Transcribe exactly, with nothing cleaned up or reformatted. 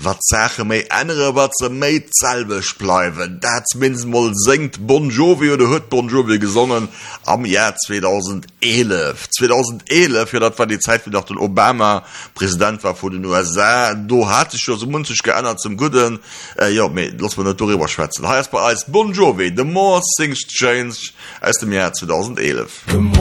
wat Sache méi andere wat ze méi zelbech bleiwen. Dat mindestens mal singt Bon Jovi oder huet Bon Jovi gesungen am Jahr zweitausendelf. zweitausendelf, ja, dat war die Zeit, wie nach den Obama Präsident war vor den U S A. Do hat sich schon so munzig geändert zum Guten. Äh, ja, me, lass mal nicht darüber schwätzen. Heißt bei als Bon Jovi, The More Things Change aus dem Jahr zweitausendelf.